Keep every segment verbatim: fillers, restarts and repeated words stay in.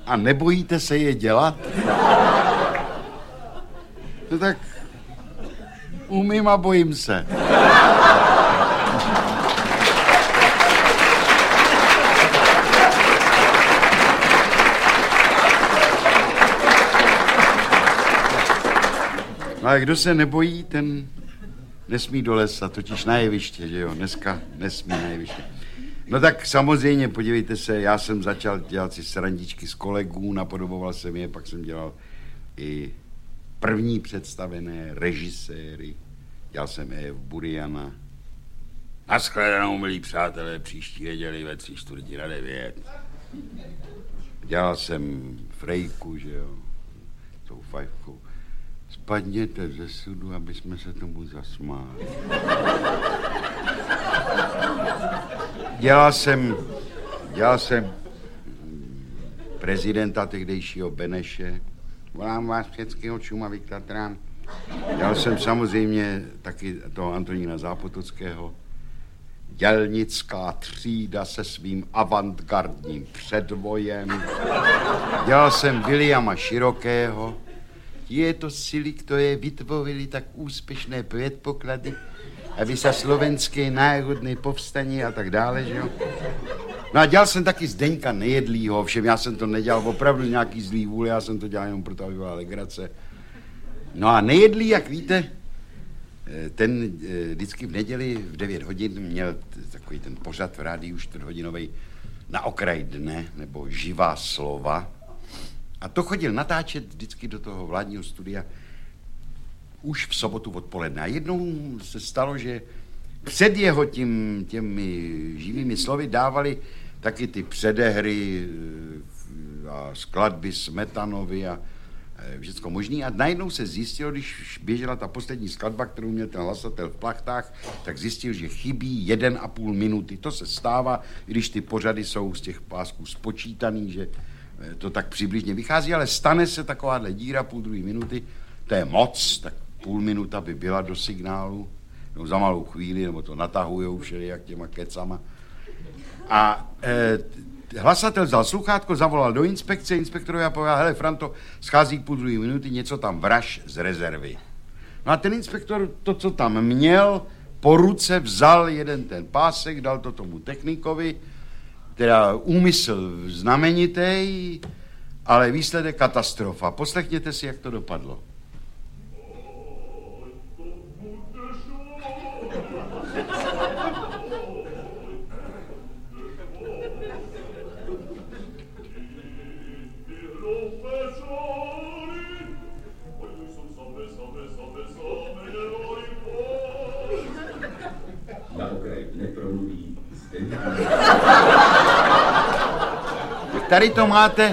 A nebojíte se je dělat? No tak umím a bojím se. No a kdo se nebojí, ten nesmí do lesa, totiž na jeviště, že jo, dneska nesmí na jeviště. No tak samozřejmě, podívejte se, já jsem začal dělat si srandičky s kolegů, napodoboval jsem je, pak jsem dělal i první představené režiséry, dělal jsem je v Buriana. Naschledanou, milí přátelé, příští neděli ve tři čtvrtí na devět. Dělal jsem Frejku, že jo, tou fajfkou. Spadněte ze sudu, aby jsme se tomu zasmáli. Dělal jsem, dělal jsem prezidenta tehdejšího Beneše. Volám vás všeckého Šumavy k Tatrám. Dělal jsem samozřejmě taky toho Antonína Zápotockého. Dělnická třída se svým avantgardním předvojem. Dělal jsem Viliama Širokého. Je to síly, které vytvořili tak úspěšné předpoklady, aby se slovenské národné povstání a tak dále, že jo. No a dělal jsem taky Zdeňka Nejedlýho, všem já jsem to nedělal opravdu nějaký zlý vůle, já jsem to dělal jenom proto, aby byla legrace. No a Nejedlý, jak víte, ten vždycky v neděli v devět hodin měl takový ten pořad v rádiu čtvrthodinovej Na okraj dne, nebo Živá slova. A to chodil natáčet vždycky do toho vládního studia už v sobotu odpoledne. A jednou se stalo, že před jeho tím, těmi živými slovy dávali taky ty předehry a skladby Smetanovi a všecko možný. A najednou se zjistilo, když běžela ta poslední skladba, kterou měl ten hlasatel v plachtách, tak zjistil, že chybí jeden a půl minuty. To se stává, když ty pořady jsou z těch pásků spočítaný, že to tak přibližně vychází, ale stane se takováhle díra půl druhé minuty, to je moc, tak půl minuta by byla do signálu, no za malou chvíli, nebo to natahujou všelijak těma kecama. A e, hlasatel vzal sluchátko, zavolal do inspekce, inspektorovi a povedal, hele Franto, schází půl druhé minuty, něco tam vraž z rezervy. No a ten inspektor to, co tam měl, po ruce vzal jeden ten pásek, dal to tomu technikovi, teda úmysl znamenitý, ale výsledek katastrofa. Poslechněte si, jak to dopadlo. Tady to máte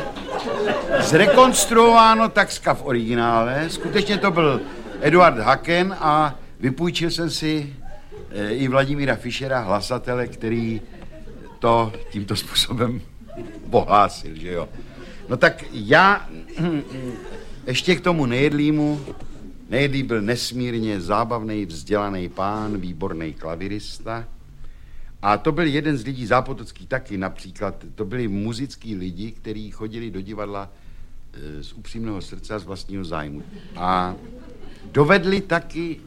zrekonstruováno takřka v originále. Skutečně to byl Eduard Haken a vypůjčil jsem si e, i Vladimíra Fischera, hlasatele, který to tímto způsobem pohlásil, že jo. No tak já ještě k tomu Nejedlýmu. Nejedlý byl nesmírně zábavný, vzdělaný pán, výborný klavirista. A to byl jeden z lidí, Zápotocký taky například, to byli muzický lidi, kteří chodili do divadla e, z upřímného srdce a z vlastního zájmu. A dovedli taky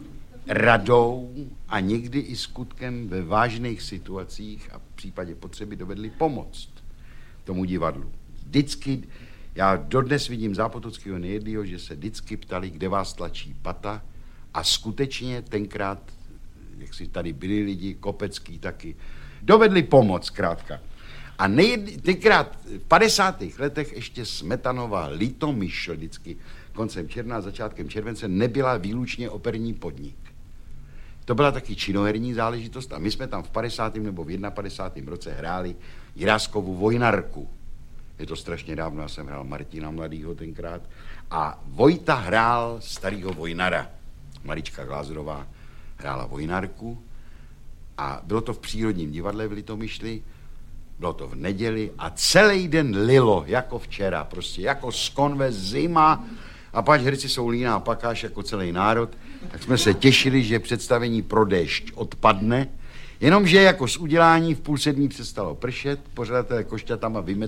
radou a někdy i skutkem ve vážných situacích a v případě potřeby dovedli pomoct tomu divadlu. Vždycky, já dodnes vidím Zápotockého Nejedlýho, že se vždycky ptali, kde vás tlačí pata a skutečně tenkrát, jak si tady byli lidi, Kopecký taky, dovedli pomoc zkrátka. A nejed, tenkrát v padesátých letech ještě Smetanova Litomyšl vždycky koncem června a začátkem července nebyla výlučně operní podnik. To byla taky činoherní záležitost a my jsme tam v padesátém nebo v padesátém prvním roce hráli Jiráskovu Vojnarku. Je to strašně dávno, já jsem hrál Martina Mladýho tenkrát a Vojta hrál starýho Vojnara. Marička Glázerová hrála Vojnarku a bylo to v Přírodním divadle v Litomyšli, bylo to v neděli a celý den lilo, jako včera, prostě jako z konve zima a pač herci jsou líná a pakáš jako celý národ, tak jsme se těšili, že představení Pro déšť odpadne, jenomže jako z udělání v půl sedmí přestalo pršet, pořadatelé Košťatama vymetli